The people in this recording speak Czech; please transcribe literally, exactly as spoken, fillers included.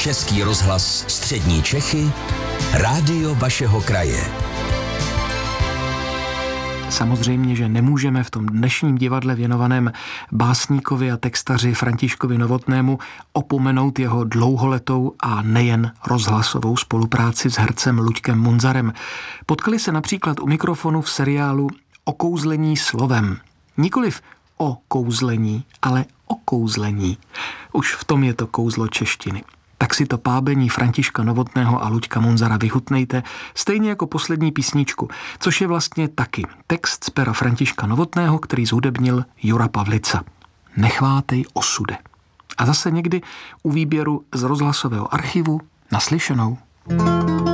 Český rozhlas Střední Čechy, rádio vašeho kraje. Samozřejmě, že nemůžeme v tom dnešním divadle věnovaném básníkovi a textaři Františkovi Novotnému opomenout jeho dlouholetou a nejen rozhlasovou spolupráci s hercem Luďkem Munzarem. Potkali se například u mikrofonu v seriálu Okouzlení slovem. Nikoliv o kouzlení, ale o kouzlení. Už v tom je to kouzlo češtiny. Tak si to pábení Františka Novotného a Luďka Munzara vychutnejte, stejně jako poslední písničku, což je vlastně taky text z pera Františka Novotného, který zhudebnil Jura Pavlica. Nechvátej osude. A zase někdy u výběru z rozhlasového archivu naslyšenou.